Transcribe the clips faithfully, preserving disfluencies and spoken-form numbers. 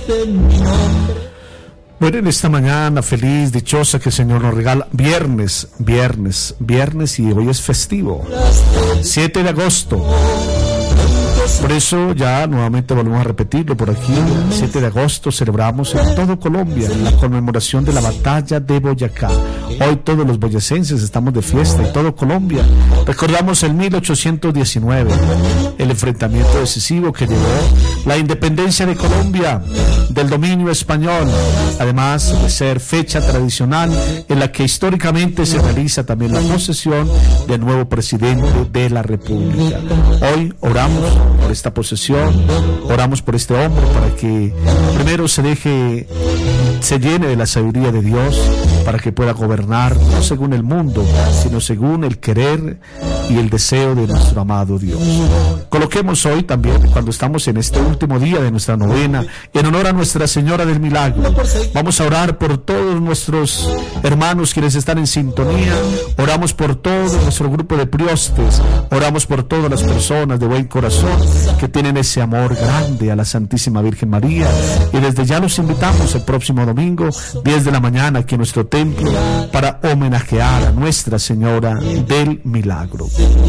Bueno, en esta mañana feliz, dichosa que el Señor nos regala, viernes, viernes, viernes y hoy es festivo, siete de agosto. Por eso ya nuevamente volvemos a repetirlo por aquí, siete de agosto celebramos en todo Colombia la conmemoración de la batalla de Boyacá. Hoy todos los boyacenses estamos de fiesta en todo Colombia. Recordamos el mil ochocientos diecinueve, el enfrentamiento decisivo que llevó la independencia de Colombia del dominio español, además de ser fecha tradicional en la que históricamente se realiza también la posesión del nuevo presidente de la República. Hoy oramos por esta posesión, oramos por este hombre para que primero se deje, se llene de la sabiduría de Dios, para que pueda gobernar no según el mundo, sino según el querer y el deseo de nuestro amado Dios. Coloquemos hoy también, cuando estamos en este último día de nuestra novena, en honor a Nuestra Señora del Milagro, vamos a orar por todos nuestros hermanos quienes están en sintonía, oramos por todo nuestro grupo de priostes, oramos por todas las personas de buen corazón que tienen ese amor grande a la Santísima Virgen María, y desde ya los invitamos el próximo domingo, diez de la mañana, aquí en nuestro templo, para homenajear a Nuestra Señora del Milagro.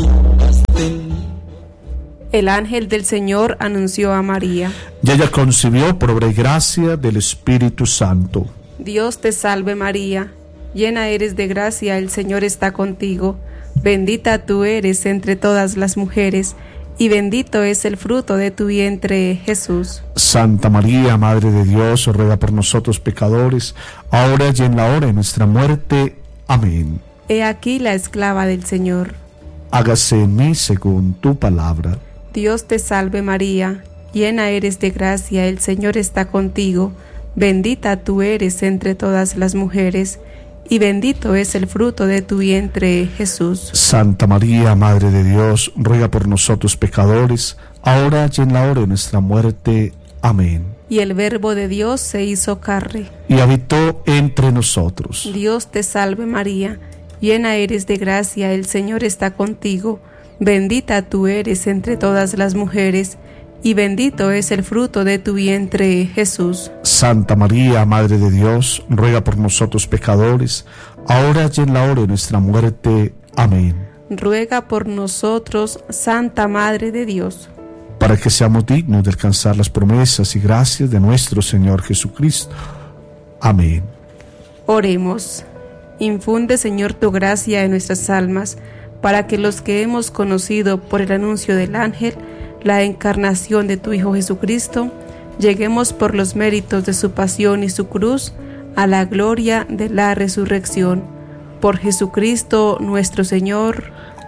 El ángel del Señor anunció a María, y ella concibió por obra y gracia del Espíritu Santo. Dios te salve María, llena eres de gracia, el Señor está contigo, bendita tú eres entre todas las mujeres, y bendito es el fruto de tu vientre, Jesús. Santa María, Madre de Dios, ruega por nosotros pecadores, ahora y en la hora de nuestra muerte. Amén. He aquí la esclava del Señor. Hágase en mí según tu palabra. Dios te salve María, llena eres de gracia, el Señor está contigo, bendita tú eres entre todas las mujeres, y bendito es el fruto de tu vientre, Jesús. Santa María, Madre de Dios, ruega por nosotros pecadores, ahora y en la hora de nuestra muerte. Amén. Y el Verbo de Dios se hizo carne, y habitó entre nosotros. Dios te salve María, llena eres de gracia, el Señor está contigo, bendita tú eres entre todas las mujeres, y bendito es el fruto de tu vientre, Jesús. Santa María, Madre de Dios, ruega por nosotros pecadores, ahora y en la hora de nuestra muerte. Amén. Ruega por nosotros, Santa Madre de Dios, para que seamos dignos de alcanzar las promesas y gracias de nuestro Señor Jesucristo. Amén. Oremos. Infunde, Señor, tu gracia en nuestras almas, para que los que hemos conocido por el anuncio del ángel la encarnación de tu Hijo Jesucristo, lleguemos por los méritos de su pasión y su cruz a la gloria de la resurrección. Por Jesucristo nuestro Señor.